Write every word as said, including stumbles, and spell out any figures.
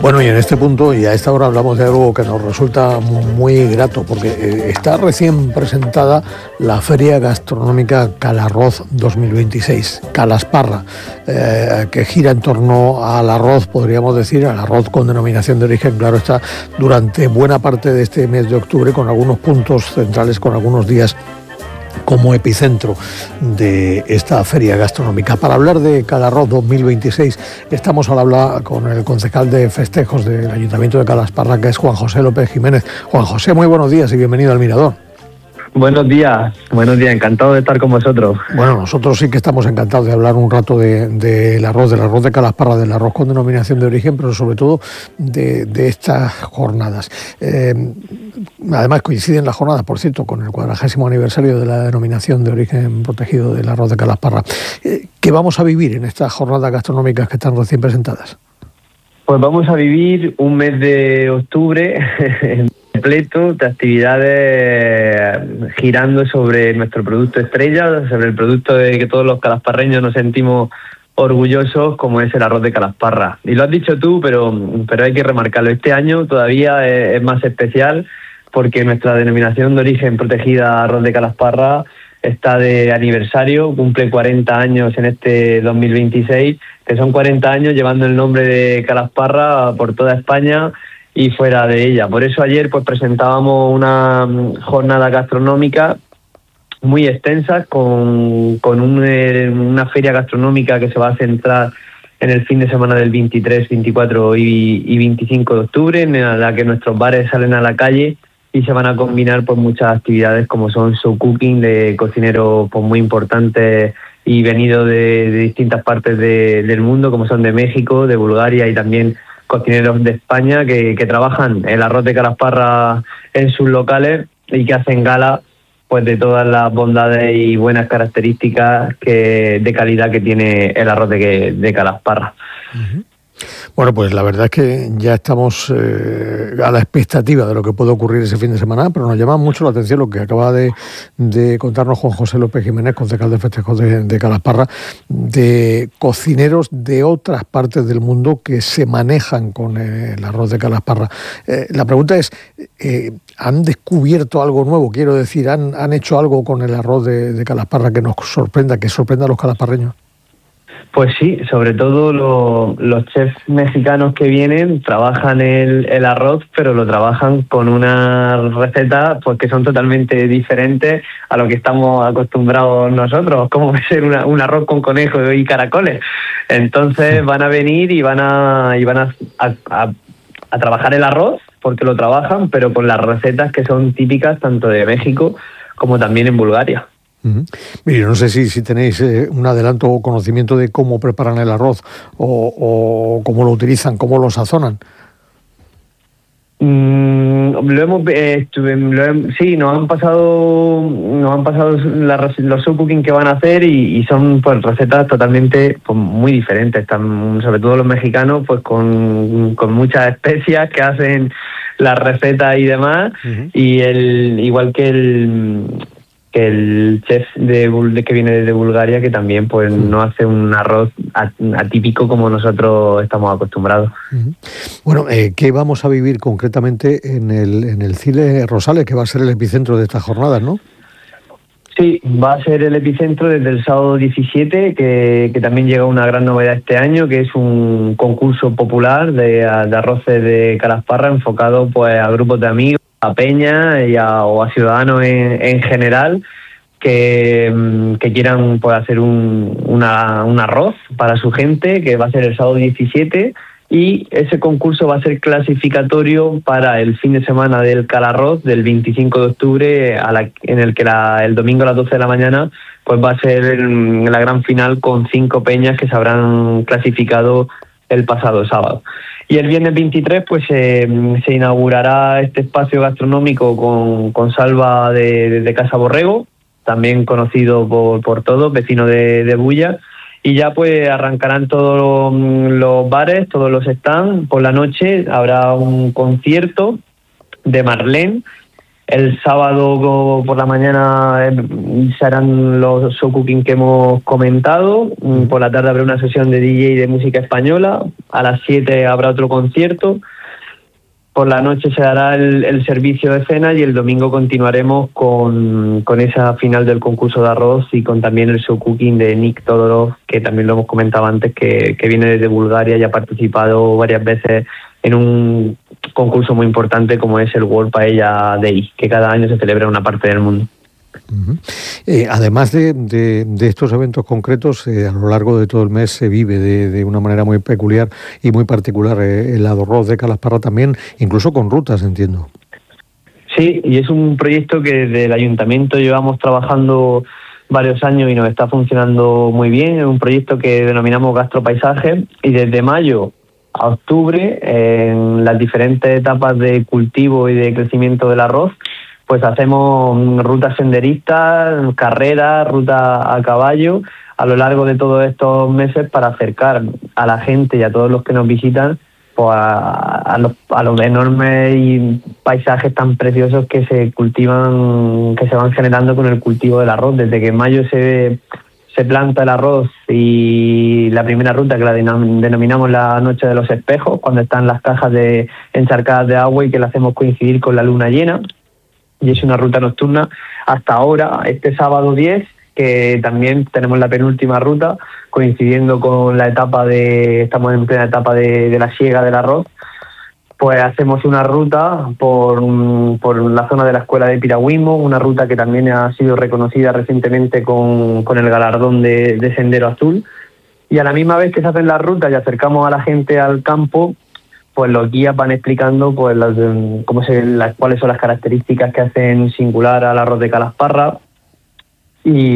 Bueno, y en este punto y a esta hora hablamos de algo que nos resulta muy grato, porque eh, está recién presentada la Feria Gastronómica Calarroz dos mil veintiséis, Calasparra, eh, que gira en torno al arroz, podríamos decir, al arroz con denominación de origen, claro está, durante buena parte de este mes de octubre, con algunos puntos centrales, con algunos días como epicentro de esta feria gastronómica. Para hablar de Calarroz dos mil veintiséis estamos al habla con el concejal de festejos del Ayuntamiento de Calasparra, que es Juan José López Jiménez. Juan José, muy buenos días y bienvenido al Mirador. Buenos días, buenos días, encantado de estar con vosotros. Bueno, nosotros sí que estamos encantados de hablar un rato del de, de arroz, del arroz de Calasparra, del arroz con denominación de origen, pero sobre todo de, de estas jornadas. Eh, además coinciden las jornadas, por cierto, con el cuadragésimo aniversario de la denominación de origen protegido del arroz de Calasparra. Eh, ¿Qué vamos a vivir en estas jornadas gastronómicas que están recién presentadas? Pues vamos a vivir un mes de octubre completo de actividades girando sobre nuestro producto estrella, sobre el producto de que todos los calasparreños nos sentimos orgullosos, como es el arroz de Calasparra. Y lo has dicho tú, pero, pero hay que remarcarlo. Este año todavía es, es más especial porque nuestra denominación de origen protegida arroz de Calasparra está de aniversario, cumple cuarenta años en este dos mil veintiséis, que son cuarenta años llevando el nombre de Calasparra por toda España y fuera de ella. Por eso ayer pues presentábamos una jornada gastronómica muy extensa con, con un, eh, una feria gastronómica que se va a centrar en el fin de semana del veintitrés, veinticuatro y, y veinticinco de octubre, en la que nuestros bares salen a la calle y se van a combinar pues muchas actividades como son show cooking de cocineros pues muy importantes y venidos de, de distintas partes de, del mundo, como son de México, de Bulgaria y también cocineros de España que, que trabajan el arroz de Calasparra en sus locales y que hacen gala pues de todas las bondades y buenas características que, de calidad que tiene el arroz de, de Calasparra. Uh-huh. Bueno, pues la verdad es que ya estamos eh, a la expectativa de lo que puede ocurrir ese fin de semana, pero nos llama mucho la atención lo que acaba de, de contarnos Juan José López Jiménez, concejal de festejos de, de Calasparra, de cocineros de otras partes del mundo que se manejan con el arroz de Calasparra. Eh, la pregunta es, eh, ¿han descubierto algo nuevo? Quiero decir, ¿han, han hecho algo con el arroz de, de Calasparra que nos sorprenda, que sorprenda a los calasparreños? Pues sí, sobre todo lo, los chefs mexicanos que vienen trabajan el, el arroz, pero lo trabajan con unas recetas pues que son totalmente diferentes a lo que estamos acostumbrados nosotros, como ser una, un arroz con conejo y caracoles. Entonces van a venir y van a y van a, a, a, a trabajar el arroz, porque lo trabajan, pero con las recetas que son típicas tanto de México como también en Bulgaria. Uh-huh. Mire, no sé si, si tenéis eh, un adelanto o conocimiento de cómo preparan el arroz o, o cómo lo utilizan, cómo lo sazonan. Mm, lo hemos, eh, lo he, sí, nos han pasado, nos han pasado la, los show cooking que van a hacer y, y son pues recetas totalmente pues, muy diferentes. Están, sobre todo los mexicanos, pues con, con muchas especias que hacen las recetas y demás. Uh-huh. Y el igual que el que el chef de, de que viene de Bulgaria, que también pues no hace un arroz atípico como nosotros estamos acostumbrados. Uh-huh. Bueno, eh, ¿qué vamos a vivir concretamente en el en el Cile Rosales, que va a ser el epicentro de estas jornadas, no? Sí, va a ser el epicentro desde el sábado diecisiete, que, que también llega una gran novedad este año, que es un concurso popular de, de arroces de Calasparra enfocado pues a grupos de amigos, a peña y a, o a ciudadanos en, en general que, que quieran pues, hacer un, una, un arroz para su gente, que va a ser el sábado diecisiete, y ese concurso va a ser clasificatorio para el fin de semana del Calarroz del veinticinco de octubre, a la, en el que la, el domingo a las doce de la mañana pues va a ser el, la gran final con cinco peñas que se habrán clasificado el pasado sábado. Y el viernes veintitrés pues eh, se inaugurará este espacio gastronómico con, con Salva de, de, de Casa Borrego, también conocido por, por todos, vecino de, de Bulla, y ya pues arrancarán todos los bares, todos los stands. Por la noche habrá un concierto de Marlene, El sábado por la mañana se harán los show cooking que hemos comentado. Por la tarde habrá una sesión de D J de música española. A las siete habrá otro concierto. Por la noche se dará el, el servicio de cena y el domingo continuaremos con, con esa final del concurso de arroz y con también el show cooking de Nick Todorov, que también lo hemos comentado antes, que, que viene desde Bulgaria y ha participado varias veces en un concurso muy importante como es el World Paella Day, que cada año se celebra en una parte del mundo. Uh-huh. Eh, además de, de, de estos eventos concretos, eh, a lo largo de todo el mes se vive de, de una manera muy peculiar y muy particular eh, el arroz de Calasparra también, incluso con rutas, entiendo. Sí, y es un proyecto que desde el ayuntamiento llevamos trabajando varios años y nos está funcionando muy bien. Es un proyecto que denominamos Gastropaisaje y desde mayo a octubre, en las diferentes etapas de cultivo y de crecimiento del arroz, pues hacemos rutas senderistas, carreras, rutas a caballo a lo largo de todos estos meses para acercar a la gente y a todos los que nos visitan pues a, a, los, a los enormes paisajes tan preciosos que se cultivan, que se van generando con el cultivo del arroz. Desde que en mayo se, se planta el arroz y la primera ruta, que la denominamos la Noche de los Espejos, cuando están las cajas de encharcadas de agua y que la hacemos coincidir con la luna llena. Y es una ruta nocturna hasta ahora, este sábado diez, que también tenemos la penúltima ruta, coincidiendo con la etapa de, estamos en plena etapa de, de la siega del arroz, pues hacemos una ruta por, por la zona de la Escuela de Piragüismo, una ruta que también ha sido reconocida recientemente con, con el galardón de, de Sendero Azul. Y a la misma vez que se hacen las rutas y acercamos a la gente al campo, pues los guías van explicando pues las, cómo se, las, cuáles son las características que hacen singular al arroz de Calasparra y